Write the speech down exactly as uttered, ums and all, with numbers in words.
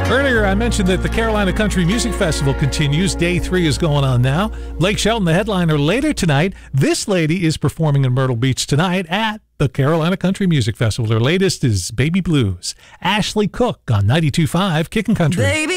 Earlier, I mentioned that the Carolina Country Music Festival continues. Day three is going on now. Blake Shelton, the headliner, later tonight. This lady is performing in Myrtle Beach tonight at the Carolina Country Music Festival. Her latest is Baby Blues. Ashley Cook on ninety-two point five Kickin' Country. Baby.